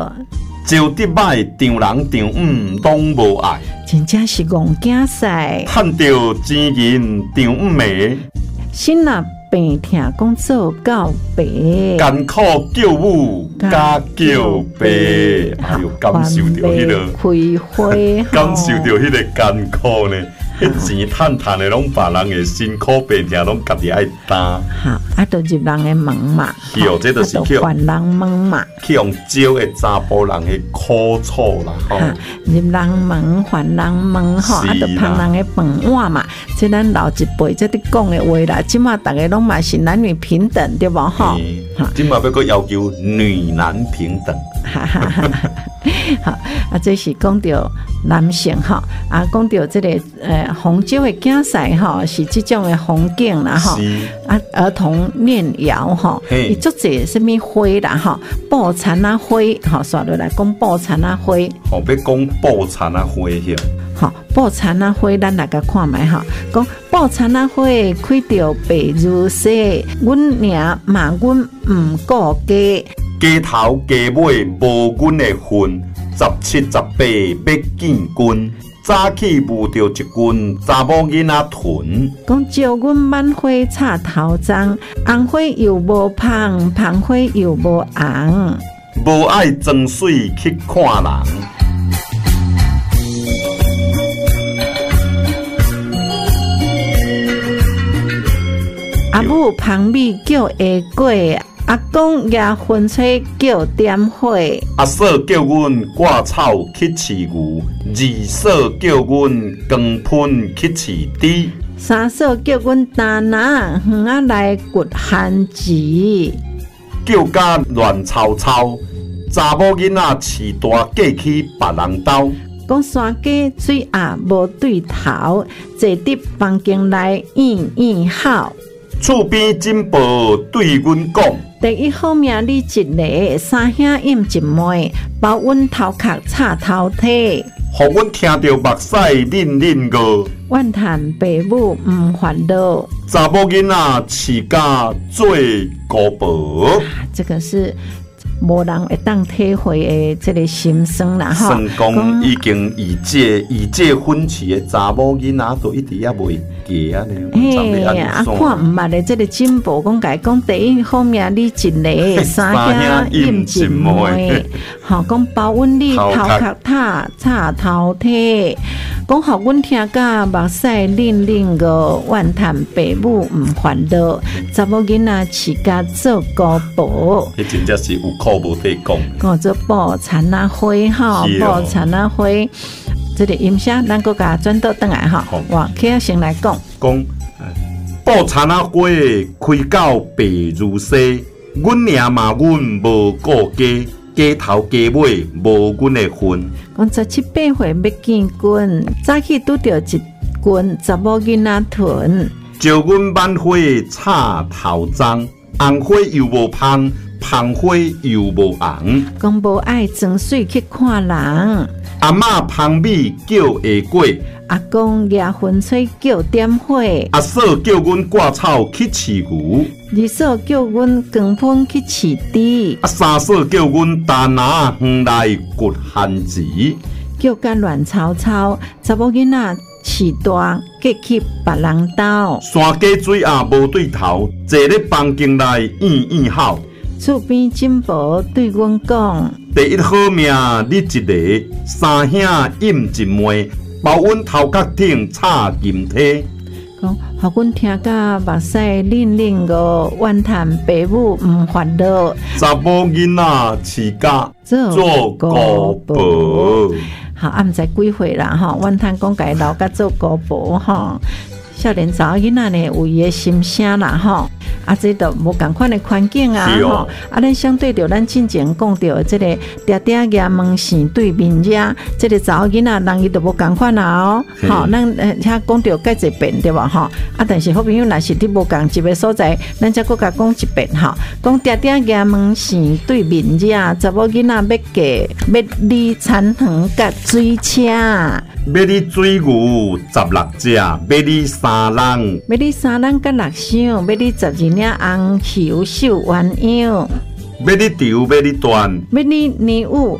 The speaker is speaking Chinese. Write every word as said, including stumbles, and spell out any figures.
招得歹，丈人丈母拢无爱。 真正是戆囝婿， 趁着钱银丈母妹， 心若病痛讲做告白， 艰苦叫母加叫爸。哎呦，感受到迄、那个开花， 感受到迄个艰苦呢。迄钱趁趁的，拢别人的辛苦病痛，拢家己爱担。 好，啊，就入人的门嘛， 是哦，这就是去还人门嘛， 去用招的查甫人的苦楚啦，吼。 入人门还人门吼，啊，就旁人的饭碗嘛，即咱老一辈即伫讲的话啦，即马大家拢嘛是男女平等，对无吼？ 即马要搁要求女男平等。 哈哈哈！好啊，这是讲到男性吼，啊，讲到这个呃红酒的竞赛吼，是这种的风景啦吼，啊，儿童念谣吼，伊做者什么花啦吼，布田啊花吼，刷落来讲布田啊花， 吼，要讲布田啊花哟， 吼，布田啊花，咱来甲看卖吼，讲布田啊花开着白如洗，阮娘骂阮毋顾家。 家头家尾无阮的份，十七十八要见君。早起遇到一群查某囡仔屯， 讲招阮满花插头鬃，红花又无芳，芳花又无红， 无爱装水去看人。 阿母芳米叫下果。阿公举薰吹叫点火， 阿嫂叫阮挂草去饲牛，二嫂叫阮光喷去饲猪， 三嫂叫阮担拿园仔来掘番薯， 叫甲乱吵吵，查某囡仔饲大嫁去别人兜。 讲山鸡水鸭无对头，坐伫房间内应应好。 厝边金宝对阮讲。 第一好命你一个，三兄饮一妹，包阮头壳插头体， 互阮听着目屎恁恁个。 怨叹爸母毋烦恼， 查某囡仔饲甲做姑婆。 这个是无人会当体会的这个心酸啦，吼。 算讲已经已届已届婚期的查某囡仔，都一直也未嫁安尼。 嘿，啊，看毋捌的这个进步，讲甲伊讲第一好命你一个，三兄饮一妹，吼，讲包阮你头壳塔插头体，讲互阮听甲目屎恁恁个，怨叹爸母毋烦恼，查某囡仔饲甲做姑婆。 迄真正是有苦无底讲。 讲做布田啊花吼，布田啊花，这个音声咱搁甲转倒转来吼，哇，起先来讲。 讲布田啊花开到白如洗，阮娘骂阮无顾家，家头家尾无阮的份。 讲十七八岁要见君，早起拄着一群查某囡仔屯， 招阮满花插头鬃，红花又无芳，芳花又无红。 讲无爱装水去看人， 阿嬷芳米叫下果。 阿公举薰吹叫点火， 阿嫂叫阮挂草去饲牛， 二嫂叫阮光喷去饲猪， 阿三嫂叫阮担拿园来掘番薯， 叫甲乱吵吵，查某囡仔饲大嫁去别人兜， 山鸡水鸭无对头，坐咧房间内应应好。 厝边金婆对阮讲： 第一好命你一个，三兄饮一妹。包阮头壳顶插金梯， 讲，互阮听甲目屎恁恁个，怨叹爸母毋烦恼。 查某囡仔饲甲做姑婆， 好，啊，毋知几岁啦吼，怨叹讲家老甲做姑婆吼。少年查某囡仔呢有伊的心声啦吼，啊，这都无共款的环境啊吼，哦、啊，咱相对着咱之前讲到这个嗲嗲牙门线对面遮，这个查某囡仔人伊都无共款啦哦，吼，咱遐讲到介一遍对吧吼，啊，但是好朋友若是伫无共一个所在，咱则搁甲讲一遍吼，讲嗲嗲牙门线对面遮，查某囡仔要嫁要你田园甲水车。 要你水牛十六只，要你三人， 要你三人甲六箱，要你十二领红袖绣鸳鸯， 要你丢，要你断， 要你年舞